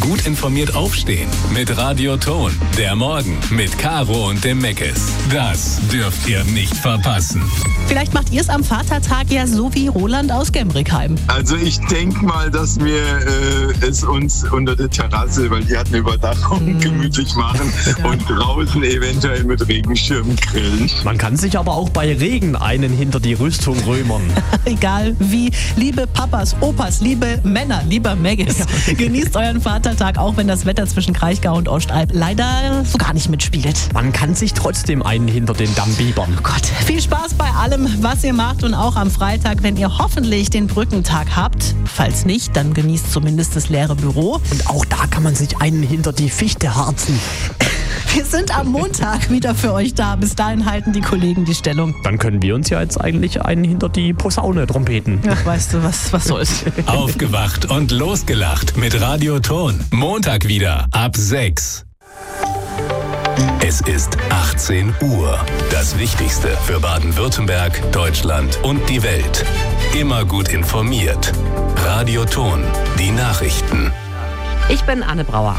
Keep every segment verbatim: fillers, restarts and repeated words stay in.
Gut informiert aufstehen mit Radio Ton. Der Morgen mit Caro und dem Meckes. Das dürft ihr nicht verpassen. Vielleicht macht ihr es am Vatertag ja so wie Roland aus Gemrickheim. Also ich denke mal, dass wir äh, es uns unter der Terrasse, weil die hat eine Überdachung, mm. gemütlich machen ja. und draußen eventuell mit Regenschirm grillen. Man kann sich aber auch bei Regen einen hinter die Rüstung römern. Egal wie, liebe Papas, Opas, liebe Männer, lieber Meggis, ja. genießt euren Vatertag, auch wenn das Wetter zwischen Kraichgau und Ostalb leider so gar nicht mitspielt. Man kann sich trotzdem einen hinter den Damm biebern. Oh Gott, viel Spaß bei allem, was ihr macht und auch am Freitag, wenn ihr hoffentlich den Brückentag habt. Falls nicht, dann genießt zumindest das leere Büro. Und auch da kann man sich einen hinter die Fichte harzen. Wir sind am Montag wieder für euch da. Bis dahin halten die Kollegen die Stellung. Dann können wir uns ja jetzt eigentlich einen hinter die Posaune trompeten. Ja, weißt du, was, was soll's. Aufgewacht und losgelacht mit Radio Ton. Montag wieder ab sechs. Es ist achtzehn Uhr. Das Wichtigste für Baden-Württemberg, Deutschland und die Welt. Immer gut informiert. Radio Ton. Die Nachrichten. Ich bin Anne Brauer.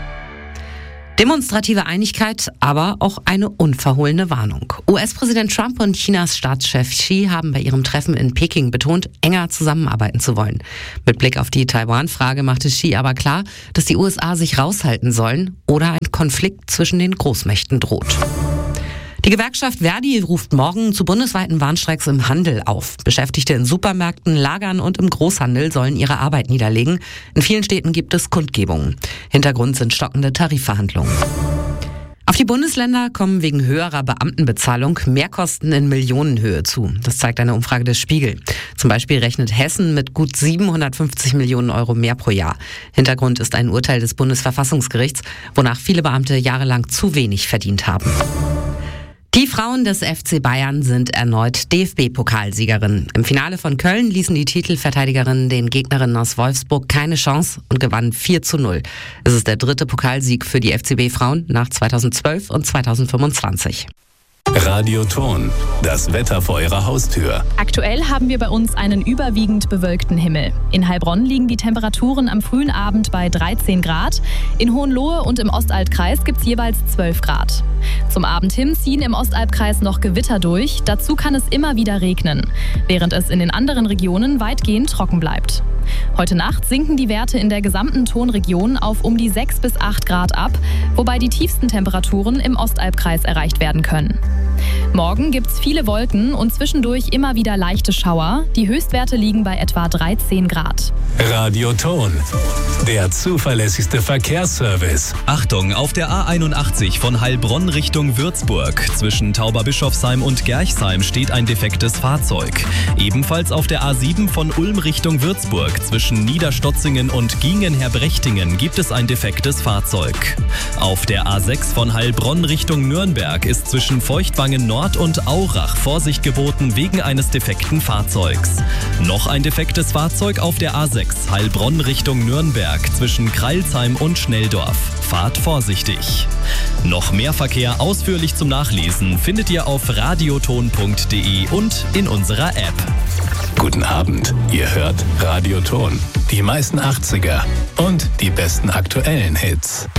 Demonstrative Einigkeit, aber auch eine unverhohlene Warnung. U S-Präsident Trump und Chinas Staatschef Xi haben bei ihrem Treffen in Peking betont, enger zusammenarbeiten zu wollen. Mit Blick auf die Taiwan-Frage machte Xi aber klar, dass die U S A sich raushalten sollen oder ein Konflikt zwischen den Großmächten droht. Die Gewerkschaft Verdi ruft morgen zu bundesweiten Warnstreiks im Handel auf. Beschäftigte in Supermärkten, Lagern und im Großhandel sollen ihre Arbeit niederlegen. In vielen Städten gibt es Kundgebungen. Hintergrund sind stockende Tarifverhandlungen. Auf die Bundesländer kommen wegen höherer Beamtenbezahlung Mehrkosten in Millionenhöhe zu. Das zeigt eine Umfrage des Spiegel. Zum Beispiel rechnet Hessen mit gut siebenhundertfünfzig Millionen Euro mehr pro Jahr. Hintergrund ist ein Urteil des Bundesverfassungsgerichts, wonach viele Beamte jahrelang zu wenig verdient haben. Die Frauen des F C Bayern sind erneut D F B-Pokalsiegerinnen. Im Finale von Köln ließen die Titelverteidigerinnen den Gegnerinnen aus Wolfsburg keine Chance und gewannen vier zu null. Es ist der dritte Pokalsieg für die F C B-Frauen nach zweitausendzwölf und zweitausendfünfundzwanzig. Radio Ton, das Wetter vor Ihrer Haustür. Aktuell haben wir bei uns einen überwiegend bewölkten Himmel. In Heilbronn liegen die Temperaturen am frühen Abend bei dreizehn Grad. In Hohenlohe und im Ostalbkreis gibt es jeweils zwölf Grad. Zum Abend hin ziehen im Ostalbkreis noch Gewitter durch. Dazu kann es immer wieder regnen, während es in den anderen Regionen weitgehend trocken bleibt. Heute Nacht sinken die Werte in der gesamten Tonregion auf um die sechs bis acht Grad ab, wobei die tiefsten Temperaturen im Ostalbkreis erreicht werden können. Morgen gibt's viele Wolken und zwischendurch immer wieder leichte Schauer. Die Höchstwerte liegen bei etwa dreizehn Grad. Radio Ton, der zuverlässigste Verkehrsservice. Achtung, auf der A einundachtzig von Heilbronn Richtung Würzburg. Zwischen Tauberbischofsheim und Gerchsheim steht ein defektes Fahrzeug. Ebenfalls auf der A sieben von Ulm Richtung Würzburg. Zwischen Niederstotzingen und Giengenherbrechtingen gibt es ein defektes Fahrzeug. Auf der A sechs von Heilbronn Richtung Nürnberg ist zwischen Feuchtwangen Nord und Aurach Vorsicht geboten wegen eines defekten Fahrzeugs. Noch ein defektes Fahrzeug auf der A sechs Heilbronn Richtung Nürnberg zwischen Kreilsheim und Schnelldorf. Fahrt vorsichtig. Noch mehr Verkehr ausführlich zum Nachlesen findet ihr auf radioton punkt de und in unserer App. Guten Abend, ihr hört Radio Ton. Die meisten achtziger und die besten aktuellen Hits.